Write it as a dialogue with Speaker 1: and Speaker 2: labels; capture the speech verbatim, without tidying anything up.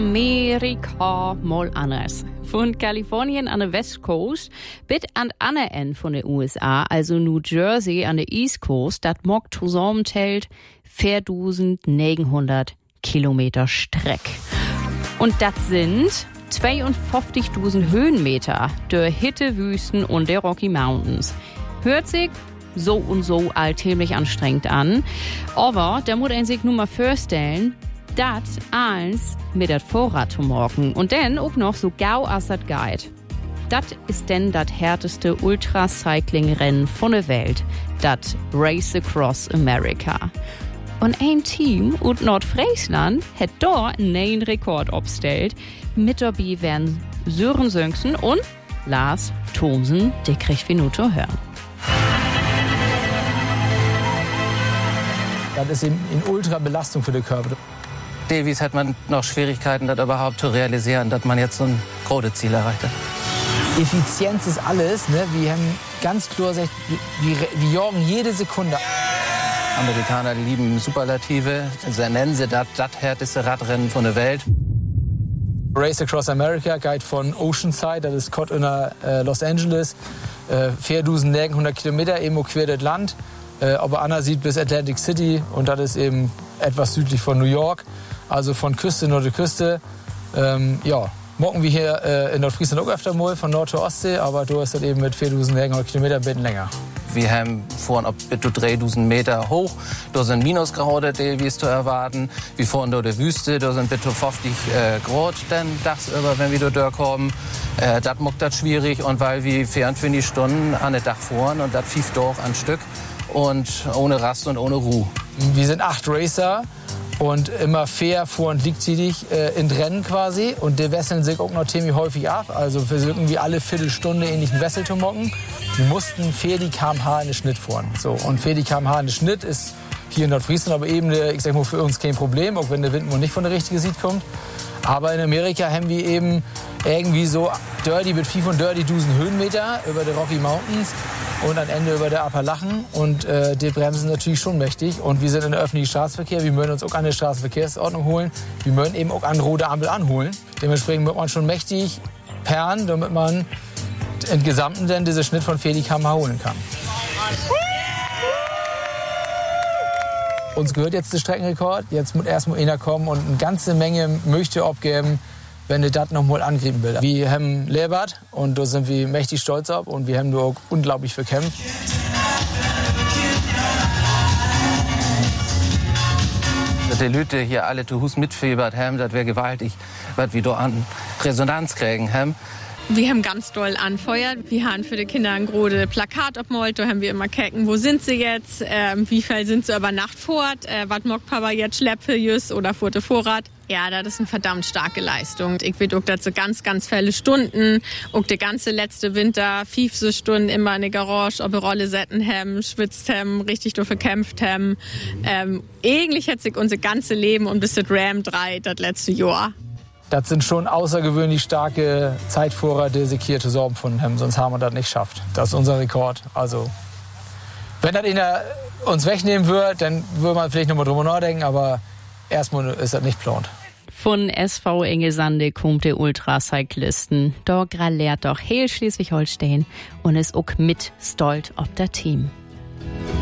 Speaker 1: Amerika mal anders. Von Kalifornien an der West Coast bis an der anderen Ende von den U S A, also New Jersey an der East Coast, das mag zusammentelt viertausendneunhundert Kilometer Streck. Und das sind zweiundfünfzigtausend Höhenmeter der Hittewüsten und der Rocky Mountains. Hört sich so und so alltäglich anstrengend an, aber da muss man sich nur mal vorstellen, das eins mit das Vorrat zu morgen und dann auch noch so gau als das geht. Das ist denn das härteste Ultracycling-Rennen von der Welt, das Race Across America. Und ein Team aus Nordfriesland hat da einen neuen Rekord aufgestellt. Mit dabei werden Sören Sönksen und Lars Thomsen, die kriegt wir nur zu hören.
Speaker 2: Das ist eben eine Ultrabelastung für den Körper.
Speaker 3: Davies hat man noch Schwierigkeiten, das überhaupt zu realisieren, dass man jetzt so ein großes Ziel erreicht hat.
Speaker 2: Effizienz ist alles. Ne? Wir haben ganz klar gesagt, wir, wir jagen jede Sekunde.
Speaker 3: Amerikaner lieben Superlative. Sie nennen sie das das härteste Radrennen von der Welt.
Speaker 2: Race Across America geht von Oceanside, das ist Kott in äh, Los Angeles, äh, viertausendneunhundert Kilometer, eben quer das Land. Äh, aber Anna sieht bis Atlantic City und das ist eben etwas südlich von New York. Also von Küste Nord zur Küste. Ähm, ja, mocken wir hier äh, in Nordfriesland auch öfter mal, von Nord zur Ostsee, aber du hast das eben mit viertausendneunhundert Kilometer ein bisschen länger.
Speaker 3: Wir haben vorhin ob bis zu dreitausend Meter hoch. Da sind Minusgrade, wie es zu erwarten. Wir fahren durch die Wüste, da sind bis zu fünfzig äh, Grad dann tagsüber, wenn wir da durchkommen. Äh, das macht das schwierig und weil wir vierundzwanzig Stunden an den Tag fahren und das pfeift doch ein Stück und ohne Rast und ohne Ruhe.
Speaker 2: Wir sind acht Racer. Und immer fair vor- und liegtätig äh, in Rennen quasi. Und die wesseln sich auch noch ziemlich häufig ab. Also wir sind irgendwie alle Viertelstunde ähnlichen Wessel zu mocken. Wir mussten vierzig Kilometer pro Stunde in den Schnitt fahren. So, und vierzig Kilometer pro Stunde in den Schnitt ist hier in Nordfriesland aber eben, ich sag mal, für uns kein Problem, auch wenn der Wind mal nicht von der richtigen Seite kommt. Aber in Amerika haben wir eben irgendwie so dirty mit fünf und dirty tausend Höhenmeter über die Rocky Mountains und am Ende über der Appalachen. Und äh, die bremsen natürlich schon mächtig. Und wir sind in der öffentlichen Straßenverkehr. Wir müssen uns auch an der Straßenverkehrsordnung holen. Wir müssen eben auch an rote Ampel anholen. Dementsprechend wird man schon mächtig perren, damit man im Gesamten dann diesen Schnitt von vierzig Kilometer holen kann. Uns gehört jetzt der Streckenrekord. Jetzt muss erstmal einer kommen und eine ganze Menge möchte abgeben, wenn ihr das noch mal angreifen will. Wir haben Lebert und da sind wir mächtig stolz auf und wir haben nur auch unglaublich verkämpft.
Speaker 3: Die Leute hier alle zu Hus mitfiebert haben, das wäre gewaltig, was wir da an Resonanz kriegen haben.
Speaker 4: Wir haben ganz doll anfeuert. Wir haben für die Kinder ein großes Plakat abgemalt. Da haben wir immer gucken, wo sind sie jetzt, ähm, wie viel sind sie über Nacht fort, äh, was mag Papa jetzt schleppen oder vor der Vorrat. Ja, das ist eine verdammt starke Leistung. Ich weiß auch, dass so ganz, ganz viele Stunden, auch der ganze letzte Winter, fünfzehn Stunden immer in der Garage, ob wir Rolle setzen haben, schwitzt haben, richtig dafür gekämpft haben. Ähm, eigentlich hat sich unser ganzes Leben und bis das Ram drei das letzte Jahr.
Speaker 2: Das sind schon außergewöhnlich starke Zeitfahrer, die sich hier zu sorgen von haben, sonst haben wir das nicht geschafft. Das ist unser Rekord. Also, wenn das einer uns wegnehmen würde, dann würde man vielleicht noch mal drüber nachdenken, aber erstmal ist das nicht geplant.
Speaker 1: Von S V Engelsande kommt der Ultracyclisten. Da gralert doch Heil Schleswig-Holstein und ist auch mit stolz auf das Team.